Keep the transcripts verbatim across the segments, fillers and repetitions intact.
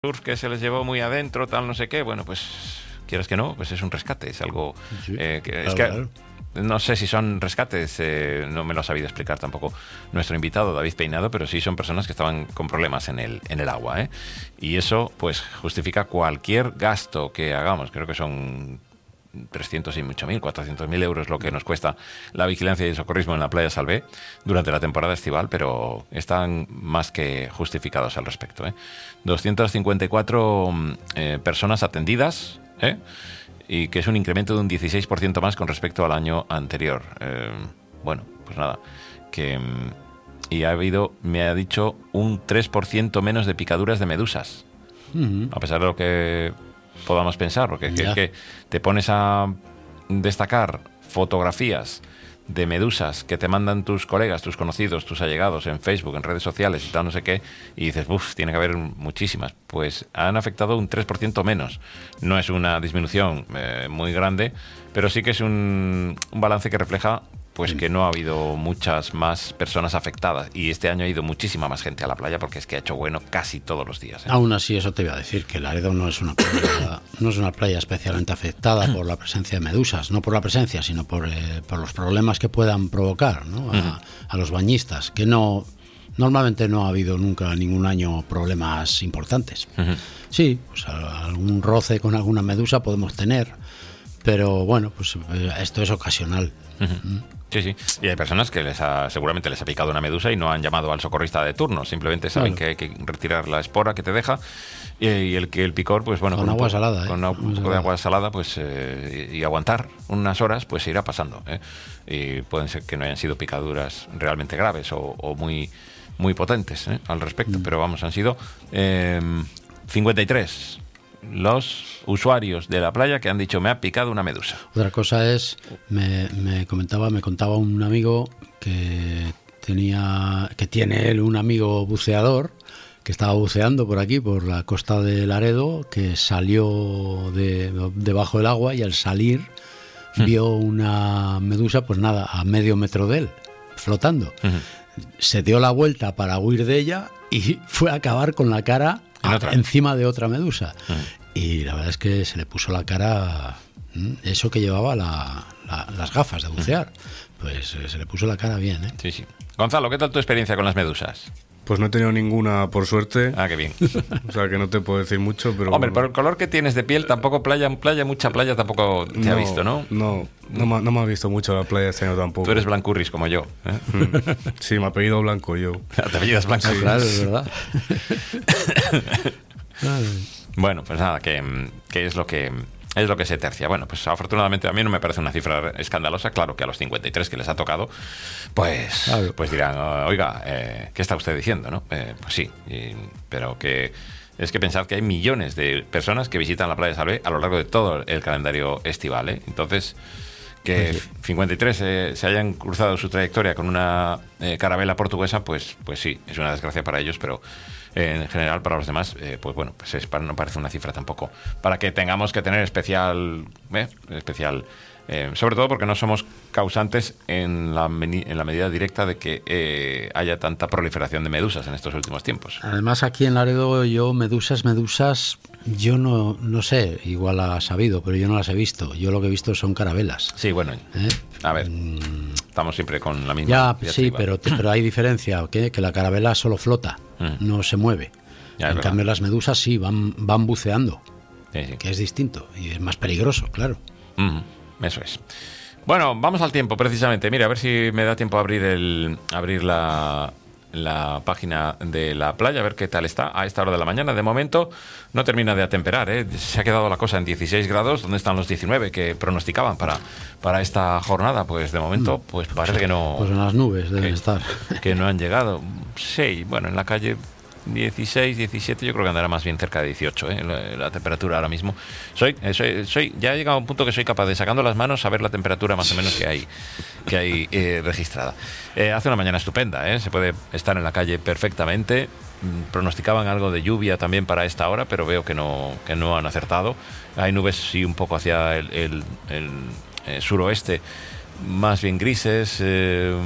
surf que se les llevó muy adentro, tal, no sé qué, bueno, pues quieras que no, pues es un rescate, es algo sí, eh, que, claro, es que claro. no sé si son rescates, eh, no me lo ha sabido explicar tampoco nuestro invitado David Peinado, pero sí son personas que estaban con problemas en el, en el agua, ¿eh? Y eso pues justifica cualquier gasto que hagamos. Creo que son trescientos y mucho mil, cuatrocientos mil euros lo que nos cuesta la vigilancia y el socorrismo en la playa Salvé durante la temporada estival, pero están más que justificados al respecto, ¿eh? doscientas cincuenta y cuatro eh, personas atendidas, ¿eh? Y que es un incremento de un dieciséis por ciento más con respecto al año anterior. Eh, bueno, pues nada, que y ha habido, me ha dicho, un tres por ciento menos de picaduras de medusas, uh-huh. a pesar de lo que podamos pensar, porque es que, que te pones a destacar fotografías de medusas que te mandan tus colegas, tus conocidos, tus allegados en Facebook, en redes sociales y tal, no sé qué, y dices, uff, tiene que haber muchísimas. Pues han afectado un tres por ciento menos. No es una disminución eh, muy grande, pero sí que es un, un balance que refleja pues que no ha habido muchas más personas afectadas, y este año ha ido muchísima más gente a la playa porque es que ha hecho bueno casi todos los días, ¿eh? Aún así, eso te iba a decir, que Laredo no es una playa, no es una playa especialmente afectada por la presencia de medusas, no por la presencia, sino por, eh, por los problemas que puedan provocar, ¿no? a, uh-huh. a los bañistas, que no normalmente no ha habido nunca ningún año problemas importantes. Uh-huh. Sí, pues algún roce con alguna medusa podemos tener, pero bueno, pues esto es ocasional. Uh-huh. Sí, sí. Y hay personas que les ha, seguramente les ha picado una medusa y no han llamado al socorrista de turno. Simplemente saben claro. que hay que retirar la espora que te deja, y, y el que el picor, pues bueno, con, con agua un, salada, con ¿eh? un poco salada. de agua salada, pues eh, y, y aguantar unas horas, pues se irá pasando, ¿eh? Y pueden ser que no hayan sido picaduras realmente graves o, o muy muy potentes, ¿eh? al respecto, mm. pero vamos, han sido eh, cincuenta y tres los usuarios de la playa que han dicho me ha picado una medusa. Otra cosa es, me, me comentaba, me contaba un amigo que tenía, que tiene él un amigo buceador que estaba buceando por aquí, por la costa de Laredo, que salió de, debajo del agua y al salir uh-huh. vio una medusa, pues nada, a medio metro de él, flotando. Uh-huh. Se dio la vuelta para huir de ella y fue a acabar con la cara ¿En otra? encima de otra medusa. Uh-huh. Y la verdad es que se le puso la cara, eso que llevaba la, la, las gafas de bucear, uh-huh. pues se le puso la cara bien, ¿eh? Sí, sí. Gonzalo, ¿qué tal tu experiencia con las medusas? Pues no he tenido ninguna, por suerte. Ah, qué bien. O sea, que no te puedo decir mucho, pero... Hombre, por el color que tienes de piel, tampoco playa, playa, mucha playa tampoco te no, ha visto, ¿no? No, no, no, no me ha visto mucho la playa este año tampoco. Tú eres blancurris como yo, ¿eh? Sí, me ha apellido Blanco yo. Te apellidas Blanco. Sí, claro, es verdad. Bueno, pues nada, que, que es lo que... Es lo que se tercia. Bueno, pues afortunadamente a mí no me parece una cifra escandalosa. Claro que a los cincuenta y tres que les ha tocado, pues, claro. pues dirán, oiga, eh, ¿qué está usted diciendo? ¿No? Eh, pues sí, y, pero que es que pensad que hay millones de personas que visitan la playa Salvé a lo largo de todo el calendario estival, ¿eh? Entonces, que pues sí. cincuenta y tres eh, se hayan cruzado su trayectoria con una eh, carabela portuguesa, pues, pues sí, es una desgracia para ellos, pero... en general para los demás, eh, pues bueno, pues es, no parece una cifra tampoco para que tengamos que tener especial, eh, especial eh, sobre todo porque no somos causantes en la, en la medida directa de que eh, haya tanta proliferación de medusas en estos últimos tiempos. Además, aquí en Laredo yo medusas, medusas, yo no, no sé, igual has sabido, pero yo no las he visto. Yo lo que he visto son carabelas. Sí, bueno, ¿Eh? a ver, mm. estamos siempre con la misma. Ya, sí, pero, pero hay diferencia, ¿okay? Que la carabela solo flota, mm. no se mueve. Ya, en cambio, las medusas sí, van, van buceando, sí, sí. que es distinto y es más peligroso, claro. Mm-hmm. Eso es. Bueno, vamos al tiempo, precisamente. Mira, a ver si me da tiempo a abrir el abrir la, la página de la playa, a ver qué tal está a esta hora de la mañana. De momento no termina de atemperar, ¿eh? Se ha quedado la cosa en dieciséis grados. ¿Dónde están los diecinueve que pronosticaban para, para esta jornada? Pues de momento pues parece que no... Pues en las nubes deben que, estar. Que no han llegado. Sí, bueno, en la calle... dieciséis, diecisiete, yo creo que andará más bien cerca de dieciocho, ¿eh? la, la temperatura ahora mismo. Soy, soy, soy, ya he llegado a un punto que soy capaz de, sacando las manos, saber la temperatura más o menos que hay, que hay eh, registrada. Eh, hace una mañana estupenda, ¿eh? Se puede estar en la calle perfectamente. Pronosticaban algo de lluvia también para esta hora, pero veo que no, que no han acertado. Hay nubes sí un poco hacia el, el, el, el suroeste, más bien grises. Eh,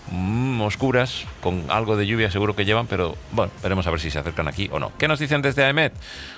mm, oscuras, con algo de lluvia seguro que llevan, pero bueno, veremos a ver si se acercan aquí o no. ¿Qué nos dicen desde A E M E T?